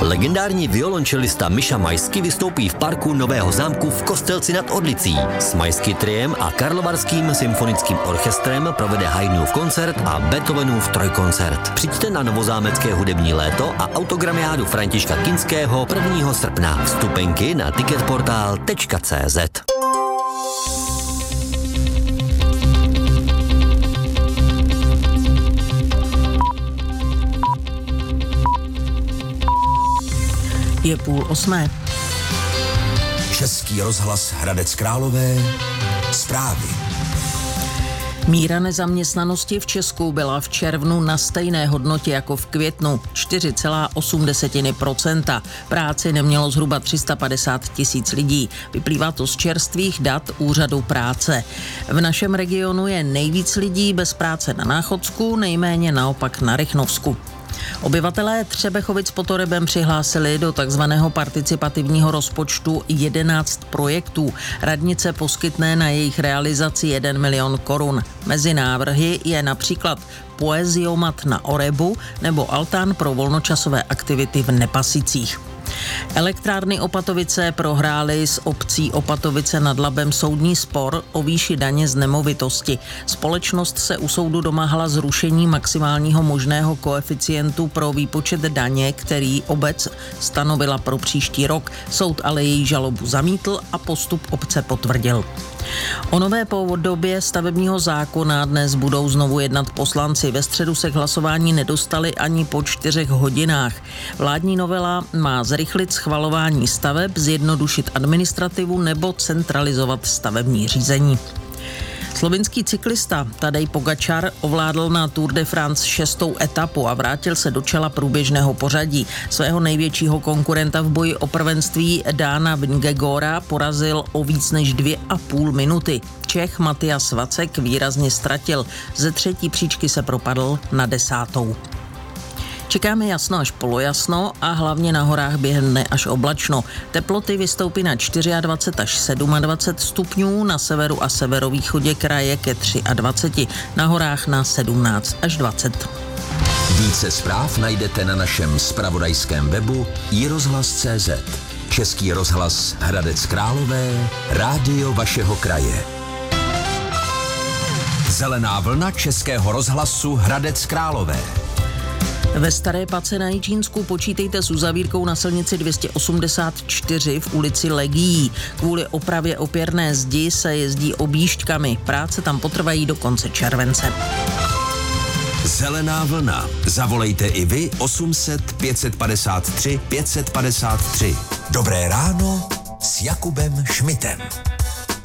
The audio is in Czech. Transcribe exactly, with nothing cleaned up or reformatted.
Legendární violončelista Miša Majsky vystoupí v parku Nového zámku v Kostelci nad Orlicí. S Majsky triem a Karlovarským symfonickým orchestrem provede Haydnův koncert a Beethovenův trojkoncert. Přijďte na novozámecké hudební léto a autogramiádu Františka Kinského prvního srpna. Vstupenky na ticketportal tečka cé zet. Je půl osmé. Český rozhlas Hradec Králové. Zprávy. Míra nezaměstnanosti v Česku byla v červnu na stejné hodnotě jako v květnu, čtyři celá osm procenta. Práci nemělo zhruba tři sta padesát tisíc lidí. Vyplývá to z čerstvých dat Úřadu práce. V našem regionu je nejvíc lidí bez práce na Náchodsku, nejméně naopak na Rychnovsku. Obyvatelé Třebechovic pod Orebem přihlásili do takzvaného participativního rozpočtu jedenáct projektů. Radnice poskytne na jejich realizaci jeden milion korun. Mezi návrhy je například poeziomat na Orebu nebo altán pro volnočasové aktivity v Nepasicích. Elektrárny Opatovice prohrály s obcí Opatovice nad Labem soudní spor o výši daně z nemovitosti. Společnost se u soudu domáhala zrušení maximálního možného koeficientu pro výpočet daně, který obec stanovila pro příští rok. Soud ale její žalobu zamítl a postup obce potvrdil. O nové podobě stavebního zákona dnes budou znovu jednat poslanci. Ve středu se k hlasování nedostali ani po čtyřech hodinách. Vládní novela má zrychlit schvalování staveb, zjednodušit administrativu nebo centralizovat stavební řízení. Slovinský cyklista Tadej Pogačar ovládl na Tour de France šestou etapu a vrátil se do čela průběžného pořadí. Svého největšího konkurenta v boji o prvenství Dána Vingegora porazil o víc než dvě a půl minuty. Čech Matias Vacek výrazně ztratil. Ze třetí příčky se propadl na desátou. Čekáme jasno až polojasno a hlavně na horách během dne až oblačno. Teploty vystoupí na dvacet čtyři až dvacet sedm stupňů, na severu a severovýchodě kraje ke dvacet tři, na horách na sedmnáct až dvacet. Více zpráv najdete na našem zpravodajském webu i rozhlas tečka cé zet. Český rozhlas Hradec Králové, rádio vašeho kraje. Zelená vlna Českého rozhlasu Hradec Králové. Ve Staré Pace na Jičínsku počítejte s uzavírkou na silnici dvě stě osmdesát čtyři v ulici Legií. Kvůli opravě opěrné zdi se jezdí objížďkami. Práce tam potrvají do konce července. Zelená vlna. Zavolejte i vy osm set pět set padesát tři pět set padesát tři. Dobré ráno s Jakubem Šmitem.